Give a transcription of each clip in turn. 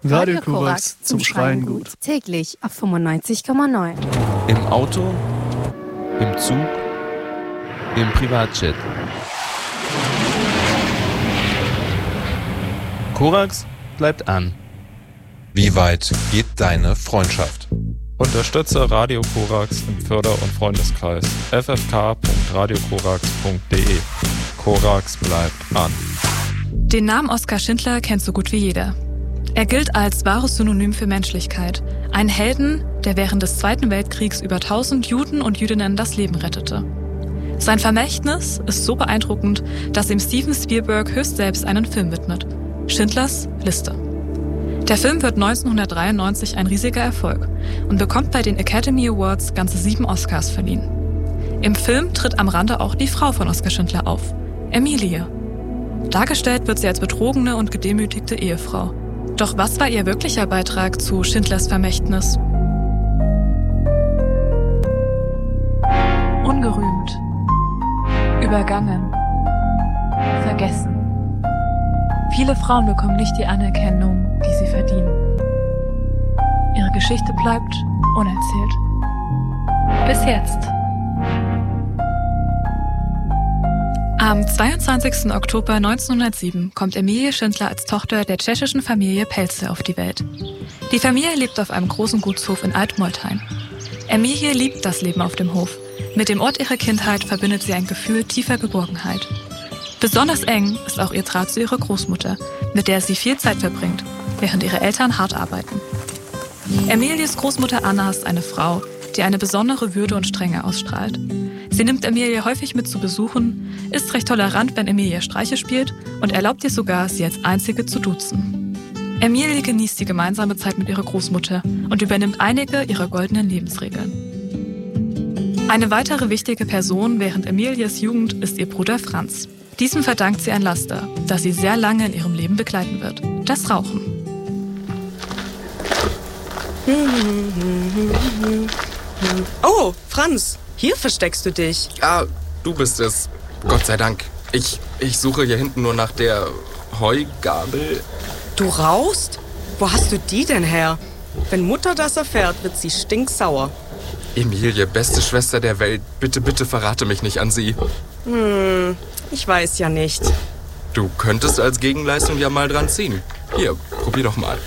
Radio Korax zum Schreien gut. Täglich auf 95,9. Im Auto, im Zug, im Privatjet. Korax bleibt an. Wie weit geht deine Freundschaft? Unterstütze Radio Korax im Förder- und Freundeskreis. ffk.radiokorax.de. Korax bleibt an. Den Namen Oskar Schindler kennt so gut wie jeder. Er gilt als wahres Synonym für Menschlichkeit. Ein Helden, der während des Zweiten Weltkriegs über 1000 Juden und Jüdinnen das Leben rettete. Sein Vermächtnis ist so beeindruckend, dass ihm Steven Spielberg höchst selbst einen Film widmet. Schindlers Liste. Der Film wird 1993 ein riesiger Erfolg und bekommt bei den Academy Awards ganze 7 Oscars verliehen. Im Film tritt am Rande auch die Frau von Oskar Schindler auf, Emilie. Dargestellt wird sie als betrogene und gedemütigte Ehefrau. Doch was war ihr wirklicher Beitrag zu Schindlers Vermächtnis? Ungerühmt, übergangen, vergessen. Viele Frauen bekommen nicht die Anerkennung, die sie verdienen. Ihre Geschichte bleibt unerzählt. Bis jetzt. Am 22. Oktober 1907 kommt Emilie Schindler als Tochter der tschechischen Familie Pelze auf die Welt. Die Familie lebt auf einem großen Gutshof in Altmoltheim. Emilie liebt das Leben auf dem Hof. Mit dem Ort ihrer Kindheit verbindet sie ein Gefühl tiefer Geborgenheit. Besonders eng ist auch ihr Draht zu ihrer Großmutter, mit der sie viel Zeit verbringt, während ihre Eltern hart arbeiten. Emilies Großmutter Anna ist eine Frau, die eine besondere Würde und Strenge ausstrahlt. Sie nimmt Emilie häufig mit zu Besuchen, ist recht tolerant, wenn Emilie Streiche spielt und erlaubt ihr sogar, sie als Einzige zu duzen. Emilie genießt die gemeinsame Zeit mit ihrer Großmutter und übernimmt einige ihrer goldenen Lebensregeln. Eine weitere wichtige Person während Emilies Jugend ist ihr Bruder Franz. Diesem verdankt sie ein Laster, das sie sehr lange in ihrem Leben begleiten wird: das Rauchen. Oh, Franz, hier versteckst du dich. Ja, du bist es. Gott sei Dank. Ich suche hier hinten nur nach der Heugabel. Du rauchst? Wo hast du die denn her? Wenn Mutter das erfährt, wird sie stinksauer. Emilie, beste Schwester der Welt, bitte, bitte verrate mich nicht an sie. Ich weiß ja nicht. Du könntest als Gegenleistung ja mal dran ziehen. Hier, probier doch mal.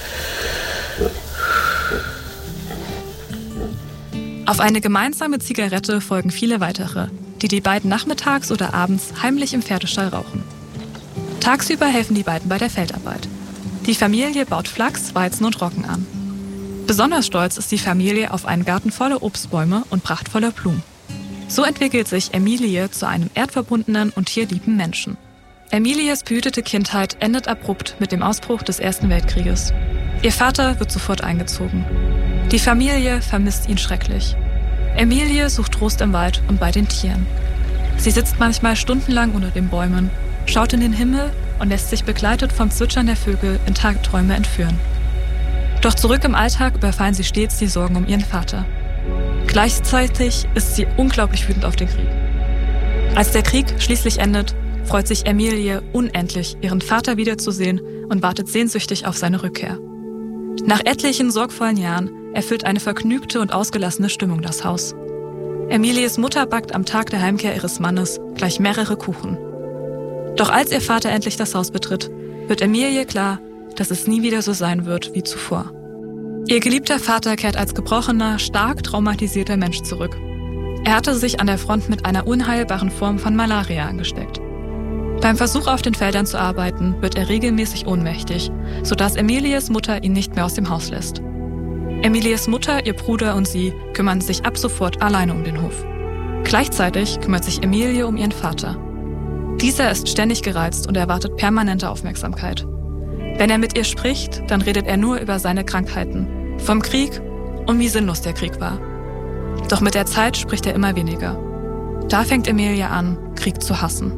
Auf eine gemeinsame Zigarette folgen viele weitere, die beiden nachmittags oder abends heimlich im Pferdestall rauchen. Tagsüber helfen die beiden bei der Feldarbeit. Die Familie baut Flachs, Weizen und Roggen an. Besonders stolz ist die Familie auf einen Garten voller Obstbäume und prachtvoller Blumen. So entwickelt sich Emilie zu einem erdverbundenen und tierlieben Menschen. Emilies behütete Kindheit endet abrupt mit dem Ausbruch des Ersten Weltkrieges. Ihr Vater wird sofort eingezogen. Die Familie vermisst ihn schrecklich. Emilie sucht Trost im Wald und bei den Tieren. Sie sitzt manchmal stundenlang unter den Bäumen, schaut in den Himmel und lässt sich begleitet vom Zwitschern der Vögel in Tagträume entführen. Doch zurück im Alltag überfallen sie stets die Sorgen um ihren Vater. Gleichzeitig ist sie unglaublich wütend auf den Krieg. Als der Krieg schließlich endet, freut sich Emilie unendlich, ihren Vater wiederzusehen und wartet sehnsüchtig auf seine Rückkehr. Nach etlichen sorgvollen Jahren erfüllt eine vergnügte und ausgelassene Stimmung das Haus. Emilies Mutter backt am Tag der Heimkehr ihres Mannes gleich mehrere Kuchen. Doch als ihr Vater endlich das Haus betritt, wird Emilie klar, dass es nie wieder so sein wird wie zuvor. Ihr geliebter Vater kehrt als gebrochener, stark traumatisierter Mensch zurück. Er hatte sich an der Front mit einer unheilbaren Form von Malaria angesteckt. Beim Versuch, auf den Feldern zu arbeiten, wird er regelmäßig ohnmächtig, sodass Emilies Mutter ihn nicht mehr aus dem Haus lässt. Emilies Mutter, ihr Bruder und sie kümmern sich ab sofort alleine um den Hof. Gleichzeitig kümmert sich Emilie um ihren Vater. Dieser ist ständig gereizt und erwartet permanente Aufmerksamkeit. Wenn er mit ihr spricht, dann redet er nur über seine Krankheiten, vom Krieg und wie sinnlos der Krieg war. Doch mit der Zeit spricht er immer weniger. Da fängt Emilie an, Krieg zu hassen.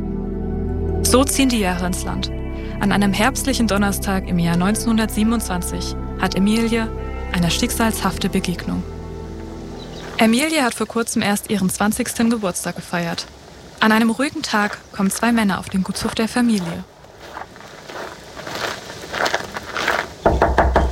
So ziehen die Jahre ins Land. An einem herbstlichen Donnerstag im Jahr 1927 hat Emilie eine schicksalshafte Begegnung. Emilie hat vor kurzem erst ihren 20. Geburtstag gefeiert. An einem ruhigen Tag kommen 2 Männer auf den Gutshof der Familie.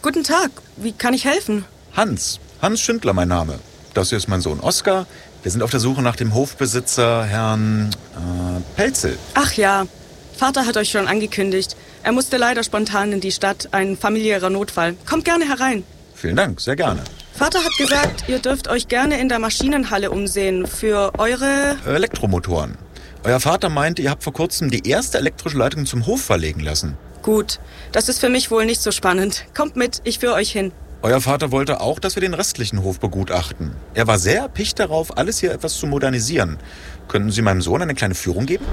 Guten Tag, wie kann ich helfen? Hans Schindler mein Name. Das hier ist mein Sohn Oskar. Wir sind auf der Suche nach dem Hofbesitzer, Herrn Pelzel. Ach ja, Vater hat euch schon angekündigt. Er musste leider spontan in die Stadt, ein familiärer Notfall. Kommt gerne herein. Vielen Dank, sehr gerne. Vater hat gesagt, ihr dürft euch gerne in der Maschinenhalle umsehen für eure... Elektromotoren. Euer Vater meinte, ihr habt vor kurzem die erste elektrische Leitung zum Hof verlegen lassen. Gut, das ist für mich wohl nicht so spannend. Kommt mit, ich führe euch hin. Euer Vater wollte auch, dass wir den restlichen Hof begutachten. Er war sehr erpicht darauf, alles hier etwas zu modernisieren. Könnten Sie meinem Sohn eine kleine Führung geben?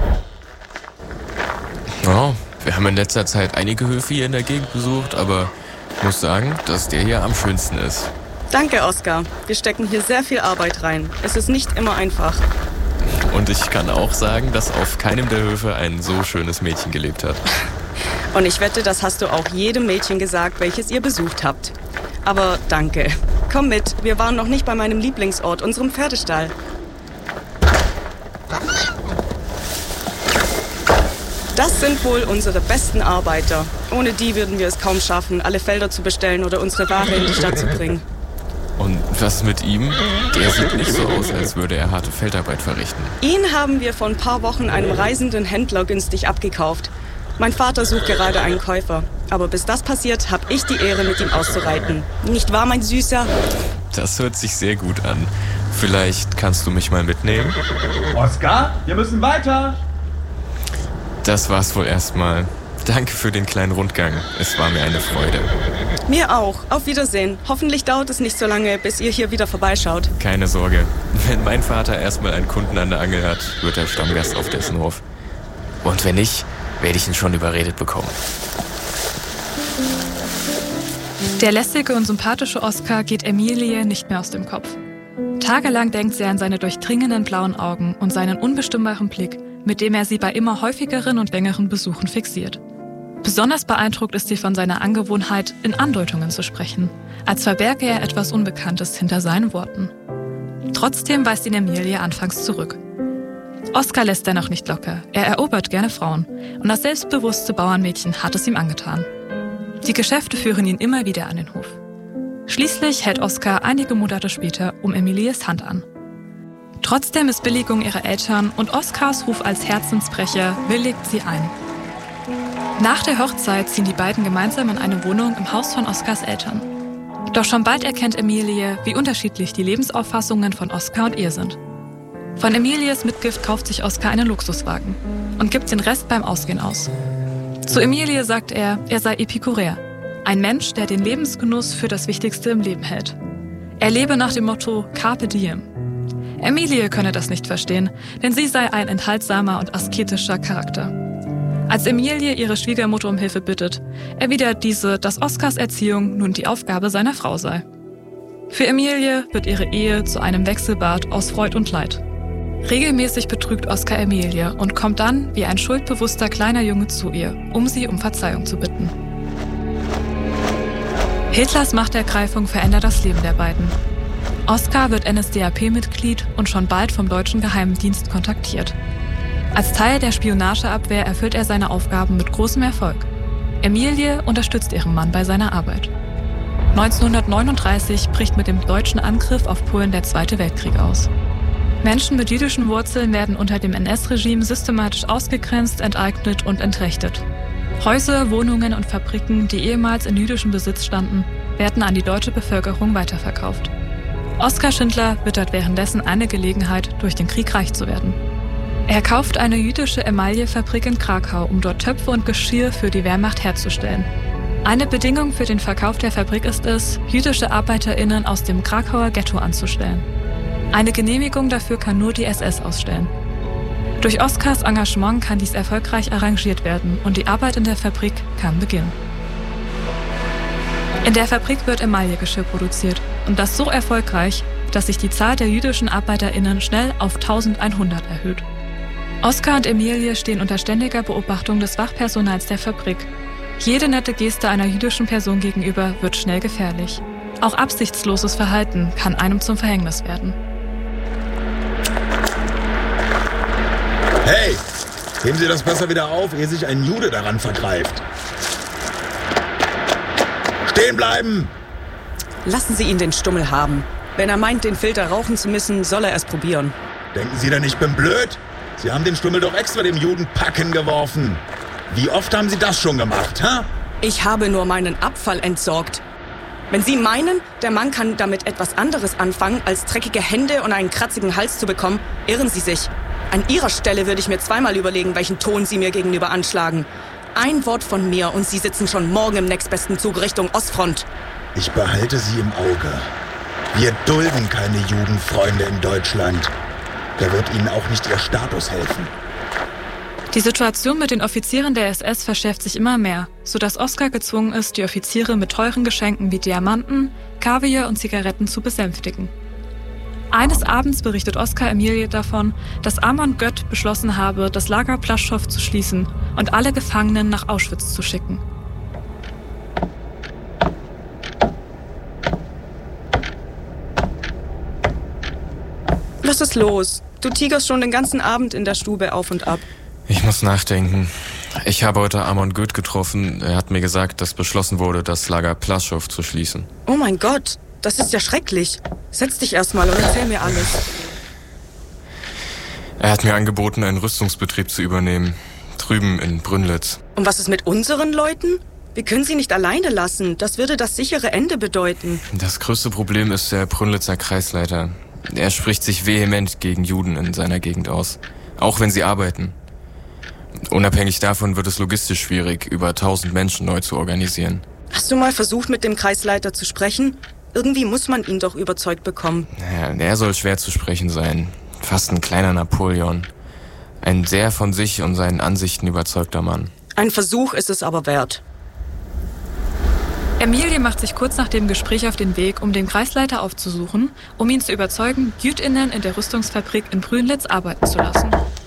Ja, wir haben in letzter Zeit einige Höfe hier in der Gegend besucht, aber ich muss sagen, dass der hier am schönsten ist. Danke, Oskar. Wir stecken hier sehr viel Arbeit rein. Es ist nicht immer einfach. Und ich kann auch sagen, dass auf keinem der Höfe ein so schönes Mädchen gelebt hat. Und ich wette, das hast du auch jedem Mädchen gesagt, welches ihr besucht habt. Aber danke. Komm mit, wir waren noch nicht bei meinem Lieblingsort, unserem Pferdestall. Das sind wohl unsere besten Arbeiter. Ohne die würden wir es kaum schaffen, alle Felder zu bestellen oder unsere Ware in die Stadt zu bringen. Und was ist mit ihm? Der sieht nicht so aus, als würde er harte Feldarbeit verrichten. Ihn haben wir vor ein paar Wochen einem reisenden Händler günstig abgekauft. Mein Vater sucht gerade einen Käufer. Aber bis das passiert, habe ich die Ehre, mit ihm auszureiten. Nicht wahr, mein Süßer? Das hört sich sehr gut an. Vielleicht kannst du mich mal mitnehmen? Oskar, wir müssen weiter! Das war's wohl erstmal. Danke für den kleinen Rundgang. Es war mir eine Freude. Mir auch. Auf Wiedersehen. Hoffentlich dauert es nicht so lange, bis ihr hier wieder vorbeischaut. Keine Sorge. Wenn mein Vater erstmal einen Kunden an der Angel hat, wird er Stammgast auf dessen Hof. Und wenn nicht, werde ich ihn schon überredet bekommen. Der lässige und sympathische Oskar geht Emilie nicht mehr aus dem Kopf. Tagelang denkt sie an seine durchdringenden blauen Augen und seinen unbestimmbaren Blick, mit dem er sie bei immer häufigeren und längeren Besuchen fixiert. Besonders beeindruckt ist sie von seiner Angewohnheit, in Andeutungen zu sprechen, als verberge er etwas Unbekanntes hinter seinen Worten. Trotzdem weist ihn Emilie anfangs zurück. Oskar lässt dennoch nicht locker, er erobert gerne Frauen und das selbstbewusste Bauernmädchen hat es ihm angetan. Die Geschäfte führen ihn immer wieder an den Hof. Schließlich hält Oskar einige Monate später um Emilies Hand an. Trotz der Missbilligung ihrer Eltern und Oskars Ruf als Herzensbrecher willigt sie ein. Nach der Hochzeit ziehen die beiden gemeinsam in eine Wohnung im Haus von Oskars Eltern. Doch schon bald erkennt Emilie, wie unterschiedlich die Lebensauffassungen von Oskar und ihr sind. Von Emilies Mitgift kauft sich Oskar einen Luxuswagen und gibt den Rest beim Ausgehen aus. Zu Emilie sagt er sei Epikureer, ein Mensch, der den Lebensgenuss für das Wichtigste im Leben hält. Er lebe nach dem Motto Carpe Diem. Emilie könne das nicht verstehen, denn sie sei ein enthaltsamer und asketischer Charakter. Als Emilie ihre Schwiegermutter um Hilfe bittet, erwidert diese, dass Oskars Erziehung nun die Aufgabe seiner Frau sei. Für Emilie wird ihre Ehe zu einem Wechselbad aus Freud und Leid. Regelmäßig betrügt Oskar Emilie und kommt dann wie ein schuldbewusster kleiner Junge zu ihr, um sie um Verzeihung zu bitten. Hitlers Machtergreifung verändert das Leben der beiden. Oskar wird NSDAP-Mitglied und schon bald vom deutschen Geheimdienst kontaktiert. Als Teil der Spionageabwehr erfüllt er seine Aufgaben mit großem Erfolg. Emilie unterstützt ihren Mann bei seiner Arbeit. 1939 bricht mit dem deutschen Angriff auf Polen der Zweite Weltkrieg aus. Menschen mit jüdischen Wurzeln werden unter dem NS-Regime systematisch ausgegrenzt, enteignet und entrechtet. Häuser, Wohnungen und Fabriken, die ehemals in jüdischem Besitz standen, werden an die deutsche Bevölkerung weiterverkauft. Oskar Schindler wittert währenddessen eine Gelegenheit, durch den Krieg reich zu werden. Er kauft eine jüdische Emaillefabrik in Krakau, um dort Töpfe und Geschirr für die Wehrmacht herzustellen. Eine Bedingung für den Verkauf der Fabrik ist es, jüdische ArbeiterInnen aus dem Krakauer Ghetto anzustellen. Eine Genehmigung dafür kann nur die SS ausstellen. Durch Oskars Engagement kann dies erfolgreich arrangiert werden und die Arbeit in der Fabrik kann beginnen. In der Fabrik wird Emaillegeschirr produziert und das so erfolgreich, dass sich die Zahl der jüdischen ArbeiterInnen schnell auf 1100 erhöht. Oskar und Emilie stehen unter ständiger Beobachtung des Wachpersonals der Fabrik. Jede nette Geste einer jüdischen Person gegenüber wird schnell gefährlich. Auch absichtsloses Verhalten kann einem zum Verhängnis werden. Hey, heben Sie das Messer wieder auf, ehe sich ein Jude daran vergreift. Stehen bleiben! Lassen Sie ihn den Stummel haben. Wenn er meint, den Filter rauchen zu müssen, soll er es probieren. Denken Sie denn, ich bin blöd? Sie haben den Stummel doch extra dem Juden Packen geworfen. Wie oft haben Sie das schon gemacht, ha? Ich habe nur meinen Abfall entsorgt. Wenn Sie meinen, der Mann kann damit etwas anderes anfangen, als dreckige Hände und einen kratzigen Hals zu bekommen, irren Sie sich. An Ihrer Stelle würde ich mir zweimal überlegen, welchen Ton Sie mir gegenüber anschlagen. Ein Wort von mir und Sie sitzen schon morgen im nächstbesten Zug Richtung Ostfront. Ich behalte Sie im Auge. Wir dulden keine Judenfreunde in Deutschland. Da wird Ihnen auch nicht Ihr Status helfen. Die Situation mit den Offizieren der SS verschärft sich immer mehr, sodass Oskar gezwungen ist, die Offiziere mit teuren Geschenken wie Diamanten, Kaviar und Zigaretten zu besänftigen. Eines Abends berichtet Oskar Emilie davon, dass Amon Göth beschlossen habe, das Lager Plaschow zu schließen und alle Gefangenen nach Auschwitz zu schicken. Was ist los? Du tigerst schon den ganzen Abend in der Stube auf und ab. Ich muss nachdenken. Ich habe heute Amon Göth getroffen. Er hat mir gesagt, dass beschlossen wurde, das Lager Plaschow zu schließen. Oh mein Gott, das ist ja schrecklich. Setz dich erstmal und erzähl mir alles. Er hat mir angeboten, einen Rüstungsbetrieb zu übernehmen. Drüben in Brünnlitz. Und was ist mit unseren Leuten? Wir können sie nicht alleine lassen. Das würde das sichere Ende bedeuten. Das größte Problem ist der Brünnlitzer Kreisleiter. Er spricht sich vehement gegen Juden in seiner Gegend aus. Auch wenn sie arbeiten. Unabhängig davon wird es logistisch schwierig, über 1000 Menschen neu zu organisieren. Hast du mal versucht, mit dem Kreisleiter zu sprechen? Irgendwie muss man ihn doch überzeugt bekommen. Ja, er soll schwer zu sprechen sein. Fast ein kleiner Napoleon. Ein sehr von sich und seinen Ansichten überzeugter Mann. Ein Versuch ist es aber wert. Emilie macht sich kurz nach dem Gespräch auf den Weg, um den Kreisleiter aufzusuchen, um ihn zu überzeugen, JüdInnen in der Rüstungsfabrik in Brünnlitz arbeiten zu lassen.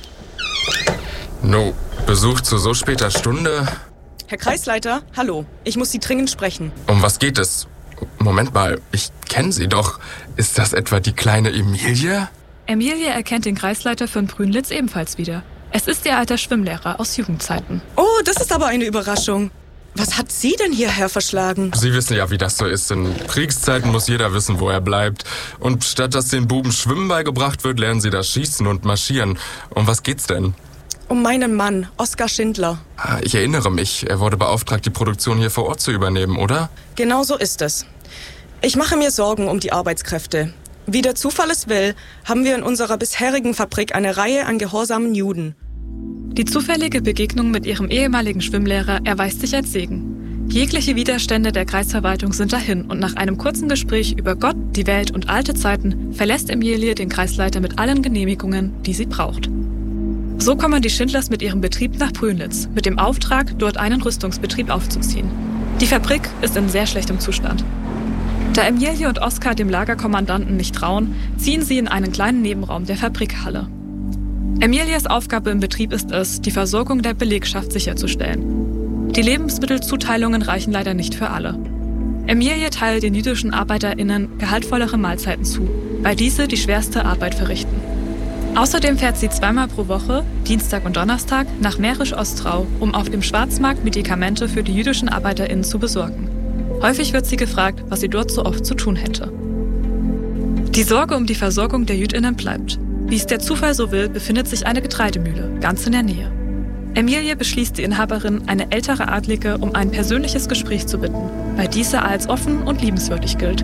No, Besuch zu so später Stunde? Herr Kreisleiter, hallo. Ich muss Sie dringend sprechen. Um was geht es? Moment mal, ich kenne Sie doch. Ist das etwa die kleine Emilie? Emilie erkennt den Kreisleiter von Brünnlitz ebenfalls wieder. Es ist ihr alter Schwimmlehrer aus Jugendzeiten. Oh, das ist aber eine Überraschung. Was hat Sie denn hierher verschlagen? Sie wissen ja, wie das so ist. In Kriegszeiten muss jeder wissen, wo er bleibt. Und statt dass den Buben Schwimmen beigebracht wird, lernen sie das Schießen und Marschieren. Um was geht's denn? Um meinen Mann, Oskar Schindler. Ich erinnere mich, er wurde beauftragt, die Produktion hier vor Ort zu übernehmen, oder? Genau so ist es. Ich mache mir Sorgen um die Arbeitskräfte. Wie der Zufall es will, haben wir in unserer bisherigen Fabrik eine Reihe an gehorsamen Juden. Die zufällige Begegnung mit ihrem ehemaligen Schwimmlehrer erweist sich als Segen. Jegliche Widerstände der Kreisverwaltung sind dahin und nach einem kurzen Gespräch über Gott, die Welt und alte Zeiten verlässt Emilie den Kreisleiter mit allen Genehmigungen, die sie braucht. So kommen die Schindlers mit ihrem Betrieb nach Brünnlitz, mit dem Auftrag, dort einen Rüstungsbetrieb aufzuziehen. Die Fabrik ist in sehr schlechtem Zustand. Da Emilie und Oskar dem Lagerkommandanten nicht trauen, ziehen sie in einen kleinen Nebenraum der Fabrikhalle. Emilias Aufgabe im Betrieb ist es, die Versorgung der Belegschaft sicherzustellen. Die Lebensmittelzuteilungen reichen leider nicht für alle. Emilie teilt den jüdischen ArbeiterInnen gehaltvollere Mahlzeiten zu, weil diese die schwerste Arbeit verrichten. Außerdem fährt sie zweimal pro Woche, Dienstag und Donnerstag, nach Mährisch-Ostrau, um auf dem Schwarzmarkt Medikamente für die jüdischen ArbeiterInnen zu besorgen. Häufig wird sie gefragt, was sie dort so oft zu tun hätte. Die Sorge um die Versorgung der JüdInnen bleibt. Wie es der Zufall so will, befindet sich eine Getreidemühle, ganz in der Nähe. Emilie beschließt die Inhaberin, eine ältere Adlige, um ein persönliches Gespräch zu bitten, weil diese als offen und liebenswürdig gilt.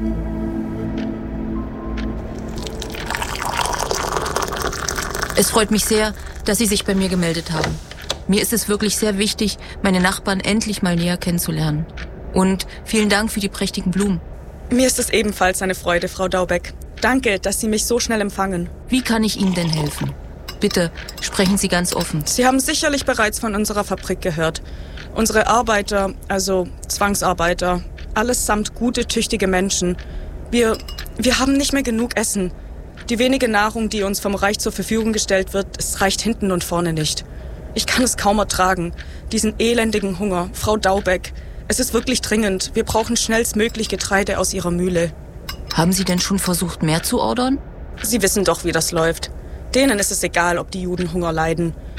Es freut mich sehr, dass Sie sich bei mir gemeldet haben. Mir ist es wirklich sehr wichtig, meine Nachbarn endlich mal näher kennenzulernen. Und vielen Dank für die prächtigen Blumen. Mir ist es ebenfalls eine Freude, Frau Daubeck. Danke, dass Sie mich so schnell empfangen. Wie kann ich Ihnen denn helfen? Bitte, sprechen Sie ganz offen. Sie haben sicherlich bereits von unserer Fabrik gehört. Unsere Arbeiter, also Zwangsarbeiter, allesamt gute, tüchtige Menschen. Wir haben nicht mehr genug Essen. Die wenige Nahrung, die uns vom Reich zur Verfügung gestellt wird, es reicht hinten und vorne nicht. Ich kann es kaum ertragen. Diesen elendigen Hunger. Frau Daubeck, es ist wirklich dringend. Wir brauchen schnellstmöglich Getreide aus Ihrer Mühle. Haben Sie denn schon versucht, mehr zu ordern? Sie wissen doch, wie das läuft. Denen ist es egal, ob die Juden Hunger leiden.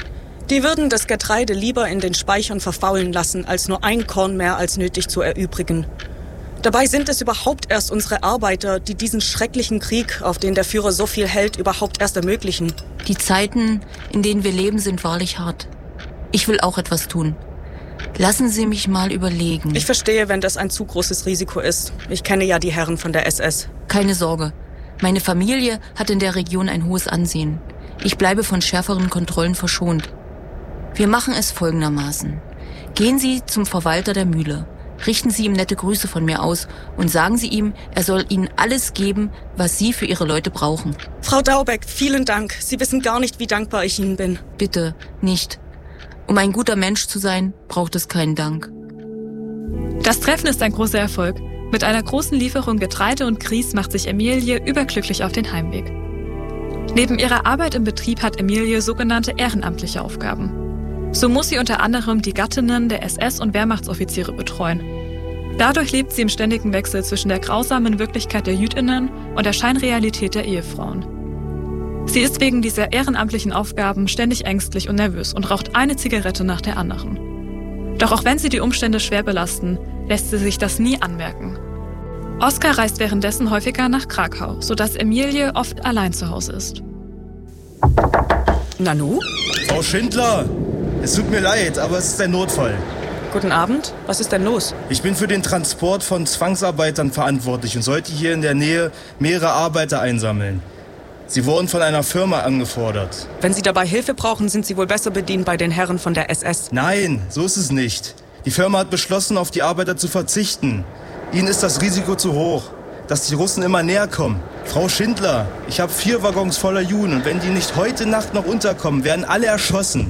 Die würden das Getreide lieber in den Speichern verfaulen lassen, als nur ein Korn mehr als nötig zu erübrigen. Dabei sind es überhaupt erst unsere Arbeiter, die diesen schrecklichen Krieg, auf den der Führer so viel hält, überhaupt erst ermöglichen. Die Zeiten, in denen wir leben, sind wahrlich hart. Ich will auch etwas tun. Lassen Sie mich mal überlegen. Ich verstehe, wenn das ein zu großes Risiko ist. Ich kenne ja die Herren von der SS. Keine Sorge. Meine Familie hat in der Region ein hohes Ansehen. Ich bleibe von schärferen Kontrollen verschont. Wir machen es folgendermaßen. Gehen Sie zum Verwalter der Mühle. Richten Sie ihm nette Grüße von mir aus und sagen Sie ihm, er soll Ihnen alles geben, was Sie für Ihre Leute brauchen. Frau Daubeck, vielen Dank. Sie wissen gar nicht, wie dankbar ich Ihnen bin. Bitte, nicht. Um ein guter Mensch zu sein, braucht es keinen Dank. Das Treffen ist ein großer Erfolg. Mit einer großen Lieferung Getreide und Grieß macht sich Emilie überglücklich auf den Heimweg. Neben ihrer Arbeit im Betrieb hat Emilie sogenannte ehrenamtliche Aufgaben. So muss sie unter anderem die Gattinnen der SS- und Wehrmachtsoffiziere betreuen. Dadurch lebt sie im ständigen Wechsel zwischen der grausamen Wirklichkeit der Jüdinnen und der Scheinrealität der Ehefrauen. Sie ist wegen dieser ehrenamtlichen Aufgaben ständig ängstlich und nervös und raucht eine Zigarette nach der anderen. Doch auch wenn sie die Umstände schwer belasten, lässt sie sich das nie anmerken. Oskar reist währenddessen häufiger nach Krakau, sodass Emilie oft allein zu Hause ist. Nanu? Frau Schindler, es tut mir leid, aber es ist ein Notfall. Guten Abend. Was ist denn los? Ich bin für den Transport von Zwangsarbeitern verantwortlich und sollte hier in der Nähe mehrere Arbeiter einsammeln. Sie wurden von einer Firma angefordert. Wenn Sie dabei Hilfe brauchen, sind Sie wohl besser bedient bei den Herren von der SS. Nein, so ist es nicht. Die Firma hat beschlossen, auf die Arbeiter zu verzichten. Ihnen ist das Risiko zu hoch, dass die Russen immer näher kommen. Frau Schindler, ich habe 4 Waggons voller Juden und wenn die nicht heute Nacht noch unterkommen, werden alle erschossen.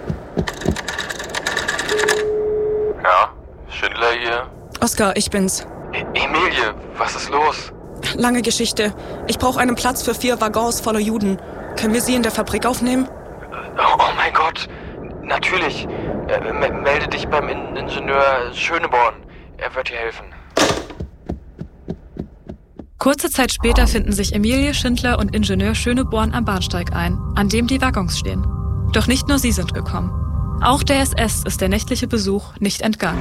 Ja, Schindler hier. Oskar, ich bin's. Emilie, was ist los? Lange Geschichte. Ich brauche einen Platz für 4 Waggons voller Juden. Können wir Sie in der Fabrik aufnehmen? Oh mein Gott, natürlich. Melde dich beim Ingenieur Schöneborn. Er wird dir helfen. Kurze Zeit später finden sich Emilie Schindler und Ingenieur Schöneborn am Bahnsteig ein, an dem die Waggons stehen. Doch nicht nur sie sind gekommen. Auch der SS ist der nächtliche Besuch nicht entgangen.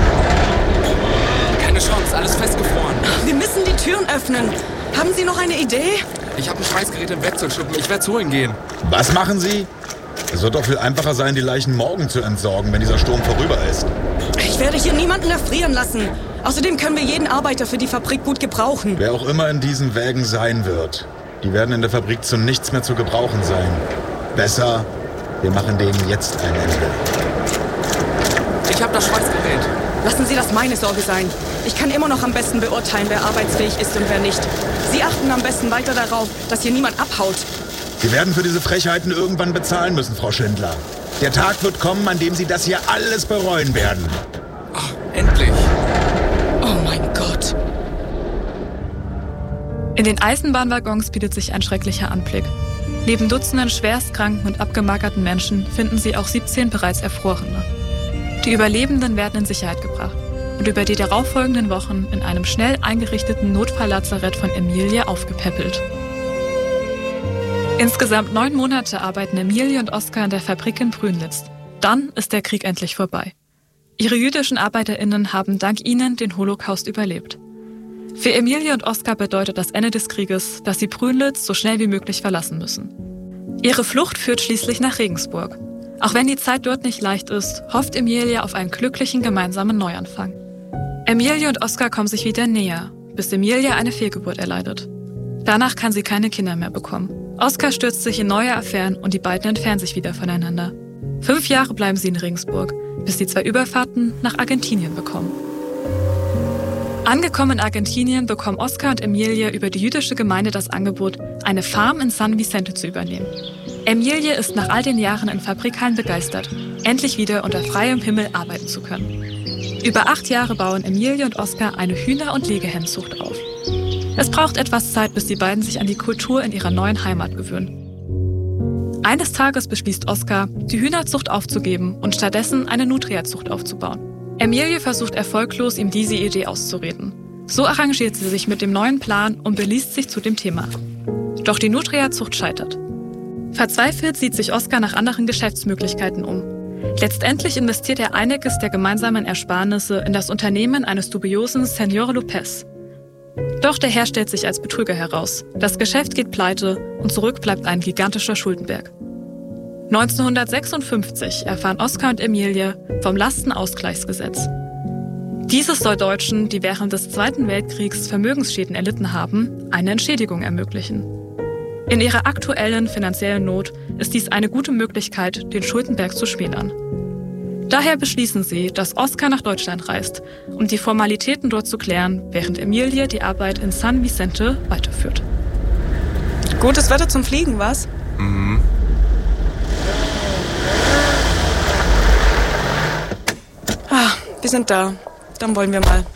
Keine Chance, alles festgefroren. Wir müssen die Türen öffnen. Haben Sie noch eine Idee? Ich habe ein Schweißgerät im Werkzeugschuppen. Ich werde es holen gehen. Was machen Sie? Es wird doch viel einfacher sein, die Leichen morgen zu entsorgen, wenn dieser Sturm vorüber ist. Ich werde hier niemanden erfrieren lassen. Außerdem können wir jeden Arbeiter für die Fabrik gut gebrauchen. Wer auch immer in diesen Wägen sein wird, die werden in der Fabrik zu nichts mehr zu gebrauchen sein. Besser, wir machen denen jetzt ein Ende. Ich habe das Schweißgerät. Lassen Sie das meine Sorge sein. Ich kann immer noch am besten beurteilen, wer arbeitsfähig ist und wer nicht. Sie achten am besten weiter darauf, dass hier niemand abhaut. Sie werden für diese Frechheiten irgendwann bezahlen müssen, Frau Schindler. Der Tag wird kommen, an dem Sie das hier alles bereuen werden. Ach, endlich. Oh mein Gott. In den Eisenbahnwaggons bietet sich ein schrecklicher Anblick. Neben Dutzenden schwerstkranken und abgemagerten Menschen finden sie auch 17 bereits Erfrorene. Die Überlebenden werden in Sicherheit gebracht und über die darauffolgenden Wochen in einem schnell eingerichteten Notfalllazarett von Emilie aufgepäppelt. Insgesamt 9 Monate arbeiten Emilie und Oskar in der Fabrik in Brünnlitz. Dann ist der Krieg endlich vorbei. Ihre jüdischen ArbeiterInnen haben dank ihnen den Holocaust überlebt. Für Emilie und Oskar bedeutet das Ende des Krieges, dass sie Brünnlitz so schnell wie möglich verlassen müssen. Ihre Flucht führt schließlich nach Regensburg. Auch wenn die Zeit dort nicht leicht ist, hofft Emilie auf einen glücklichen gemeinsamen Neuanfang. Emilie und Oskar kommen sich wieder näher, bis Emilie eine Fehlgeburt erleidet. Danach kann sie keine Kinder mehr bekommen. Oskar stürzt sich in neue Affären und die beiden entfernen sich wieder voneinander. 5 Jahre bleiben sie in Regensburg, bis die 2 Überfahrten nach Argentinien bekommen. Angekommen in Argentinien bekommen Oskar und Emilie über die jüdische Gemeinde das Angebot, eine Farm in San Vicente zu übernehmen. Emilie ist nach all den Jahren in Fabrikhallen begeistert, endlich wieder unter freiem Himmel arbeiten zu können. Über 8 Jahre bauen Emilie und Oskar eine Hühner- und Legehennenzucht auf. Es braucht etwas Zeit, bis die beiden sich an die Kultur in ihrer neuen Heimat gewöhnen. Eines Tages beschließt Oskar, die Hühnerzucht aufzugeben und stattdessen eine Nutria-Zucht aufzubauen. Emilie versucht erfolglos, ihm diese Idee auszureden. So arrangiert sie sich mit dem neuen Plan und beliest sich zu dem Thema. Doch die Nutria-Zucht scheitert. Verzweifelt sieht sich Oskar nach anderen Geschäftsmöglichkeiten um. Letztendlich investiert er einiges der gemeinsamen Ersparnisse in das Unternehmen eines dubiosen Señor López. Doch der Herr stellt sich als Betrüger heraus. Das Geschäft geht pleite und zurück bleibt ein gigantischer Schuldenberg. 1956 erfahren Oskar und Emilie vom Lastenausgleichsgesetz. Dieses soll Deutschen, die während des Zweiten Weltkriegs Vermögensschäden erlitten haben, eine Entschädigung ermöglichen. In ihrer aktuellen finanziellen Not ist dies eine gute Möglichkeit, den Schuldenberg zu schmälern. Daher beschließen sie, dass Oskar nach Deutschland reist, um die Formalitäten dort zu klären, während Emilie die Arbeit in San Vicente weiterführt. Gutes Wetter zum Fliegen, was? Mhm. Wir sind da. Dann wollen wir mal.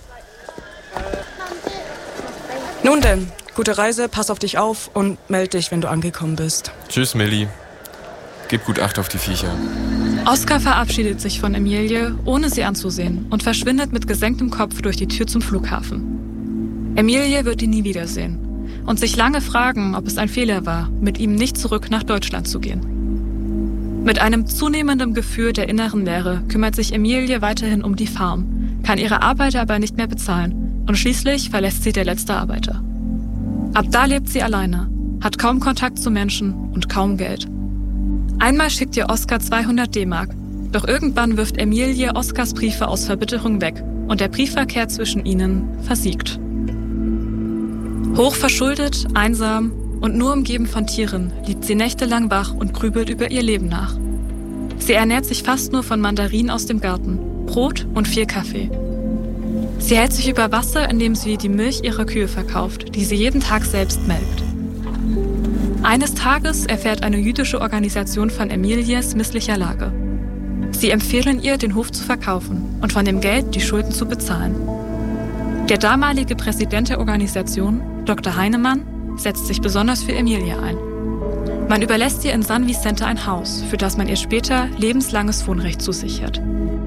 Nun denn, gute Reise, pass auf dich auf und melde dich, wenn du angekommen bist. Tschüss, Milli. Gib gut Acht auf die Viecher. Oskar verabschiedet sich von Emilie, ohne sie anzusehen, und verschwindet mit gesenktem Kopf durch die Tür zum Flughafen. Emilie wird ihn nie wiedersehen und sich lange fragen, ob es ein Fehler war, mit ihm nicht zurück nach Deutschland zu gehen. Mit einem zunehmenden Gefühl der inneren Leere kümmert sich Emilie weiterhin um die Farm, kann ihre Arbeiter aber nicht mehr bezahlen und schließlich verlässt sie der letzte Arbeiter. Ab da lebt sie alleine, hat kaum Kontakt zu Menschen und kaum Geld. Einmal schickt ihr Oskar 200 D-Mark, doch irgendwann wirft Emilie Oskars Briefe aus Verbitterung weg und der Briefverkehr zwischen ihnen versiegt. Hoch verschuldet, einsam und nur umgeben von Tieren liegt sie nächtelang wach und grübelt über ihr Leben nach. Sie ernährt sich fast nur von Mandarinen aus dem Garten, Brot und viel Kaffee. Sie hält sich über Wasser, indem sie die Milch ihrer Kühe verkauft, die sie jeden Tag selbst melkt. Eines Tages erfährt eine jüdische Organisation von Emilies misslicher Lage. Sie empfehlen ihr, den Hof zu verkaufen und von dem Geld die Schulden zu bezahlen. Der damalige Präsident der Organisation, Dr. Heinemann, setzt sich besonders für Emilie ein. Man überlässt ihr in San Vicente ein Haus, für das man ihr später lebenslanges Wohnrecht zusichert.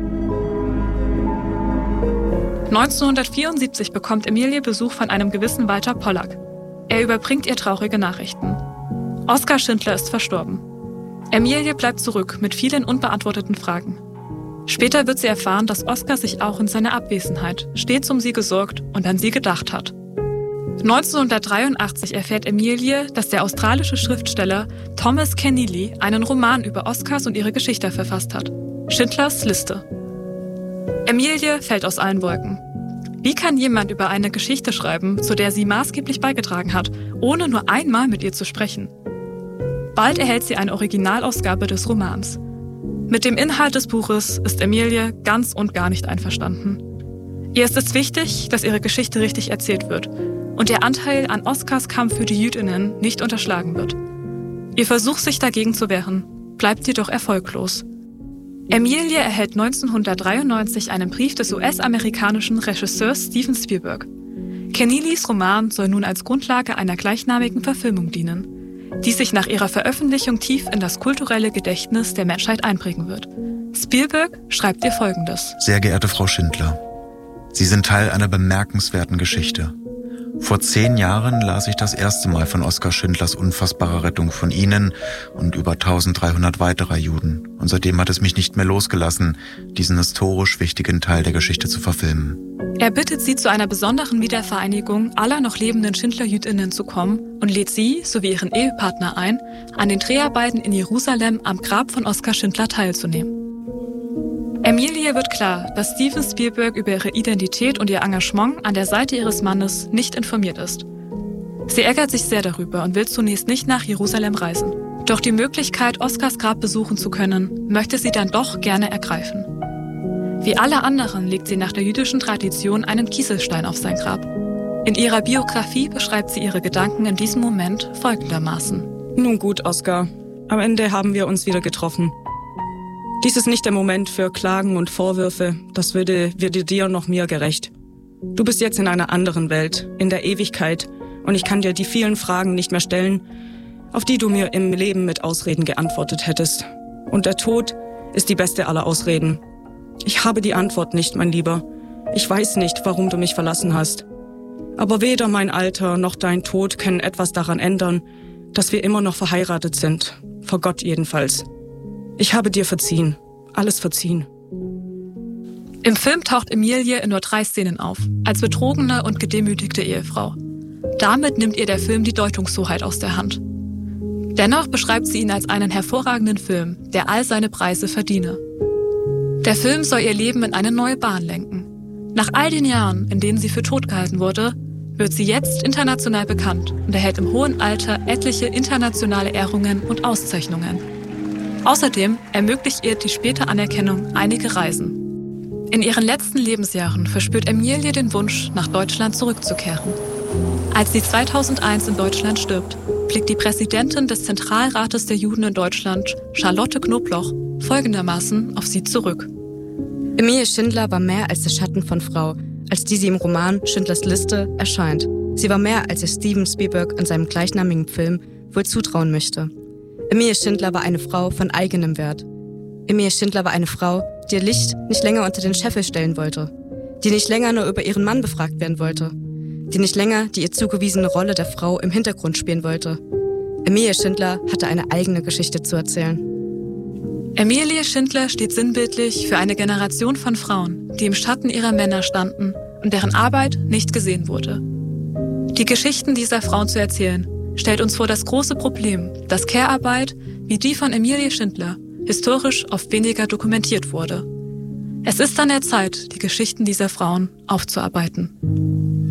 1974 bekommt Emilie Besuch von einem gewissen Walter Pollack. Er überbringt ihr traurige Nachrichten. Oskar Schindler ist verstorben. Emilie bleibt zurück mit vielen unbeantworteten Fragen. Später wird sie erfahren, dass Oskar sich auch in seiner Abwesenheit stets um sie gesorgt und an sie gedacht hat. 1983 erfährt Emilie, dass der australische Schriftsteller Thomas Keneally einen Roman über Oskars und ihre Geschichte verfasst hat. Schindlers Liste. Emilie fällt aus allen Wolken. Wie kann jemand über eine Geschichte schreiben, zu der sie maßgeblich beigetragen hat, ohne nur einmal mit ihr zu sprechen? Bald erhält sie eine Originalausgabe des Romans. Mit dem Inhalt des Buches ist Emilie ganz und gar nicht einverstanden. Ihr ist es wichtig, dass ihre Geschichte richtig erzählt wird und ihr Anteil an Oskars Kampf für die Jüdinnen nicht unterschlagen wird. Ihr Versuch, sich dagegen zu wehren, bleibt jedoch erfolglos. Emilie erhält 1993 einen Brief des US-amerikanischen Regisseurs Steven Spielberg. Keneallys Roman soll nun als Grundlage einer gleichnamigen Verfilmung dienen, die sich nach ihrer Veröffentlichung tief in das kulturelle Gedächtnis der Menschheit einprägen wird. Spielberg schreibt ihr Folgendes. Sehr geehrte Frau Schindler, Sie sind Teil einer bemerkenswerten Geschichte. Vor 10 Jahren las ich das erste Mal von Oskar Schindlers unfassbarer Rettung von Ihnen und über 1300 weiterer Juden. Und seitdem hat es mich nicht mehr losgelassen, diesen historisch wichtigen Teil der Geschichte zu verfilmen. Er bittet sie, zu einer besonderen Wiedervereinigung aller noch lebenden Schindler-Jüdinnen zu kommen und lädt sie sowie ihren Ehepartner ein, an den Dreharbeiten in Jerusalem am Grab von Oskar Schindler teilzunehmen. Emilie wird klar, dass Steven Spielberg über ihre Identität und ihr Engagement an der Seite ihres Mannes nicht informiert ist. Sie ärgert sich sehr darüber und will zunächst nicht nach Jerusalem reisen. Doch die Möglichkeit, Oskars Grab besuchen zu können, möchte sie dann doch gerne ergreifen. Wie alle anderen legt sie nach der jüdischen Tradition einen Kieselstein auf sein Grab. In ihrer Biografie beschreibt sie ihre Gedanken in diesem Moment folgendermaßen. Nun gut, Oskar. Am Ende haben wir uns wieder getroffen. Dies ist nicht der Moment für Klagen und Vorwürfe. Das würde dir noch mir gerecht. Du bist jetzt in einer anderen Welt, in der Ewigkeit. Und ich kann dir die vielen Fragen nicht mehr stellen, auf die du mir im Leben mit Ausreden geantwortet hättest. Und der Tod ist die beste aller Ausreden. Ich habe die Antwort nicht, mein Lieber. Ich weiß nicht, warum du mich verlassen hast. Aber weder mein Alter noch dein Tod können etwas daran ändern, dass wir immer noch verheiratet sind. Vor Gott jedenfalls. Ich habe dir verziehen. Alles verziehen. Im Film taucht Emilie in nur 3 Szenen auf, als betrogene und gedemütigte Ehefrau. Damit nimmt ihr der Film die Deutungshoheit aus der Hand. Dennoch beschreibt sie ihn als einen hervorragenden Film, der all seine Preise verdiene. Der Film soll ihr Leben in eine neue Bahn lenken. Nach all den Jahren, in denen sie für tot gehalten wurde, wird sie jetzt international bekannt und erhält im hohen Alter etliche internationale Ehrungen und Auszeichnungen. Außerdem ermöglicht ihr die späte Anerkennung einige Reisen. In ihren letzten Lebensjahren verspürt Emilie den Wunsch, nach Deutschland zurückzukehren. Als sie 2001 in Deutschland stirbt, blickt die Präsidentin des Zentralrates der Juden in Deutschland, Charlotte Knobloch, folgendermaßen auf sie zurück. Emilie Schindler war mehr als der Schatten von Frau, als die sie im Roman Schindlers Liste erscheint. Sie war mehr, als ihr Steven Spielberg in seinem gleichnamigen Film wohl zutrauen möchte. Emilie Schindler war eine Frau von eigenem Wert. Emilie Schindler war eine Frau, die ihr Licht nicht länger unter den Scheffel stellen wollte, die nicht länger nur über ihren Mann befragt werden wollte, die nicht länger die ihr zugewiesene Rolle der Frau im Hintergrund spielen wollte. Emilie Schindler hatte eine eigene Geschichte zu erzählen. Emilie Schindler steht sinnbildlich für eine Generation von Frauen, die im Schatten ihrer Männer standen und deren Arbeit nicht gesehen wurde. Die Geschichten dieser Frauen zu erzählen, stellt uns vor das große Problem, dass Care-Arbeit, wie die von Emilie Schindler, historisch oft weniger dokumentiert wurde. Es ist an der Zeit, die Geschichten dieser Frauen aufzuarbeiten.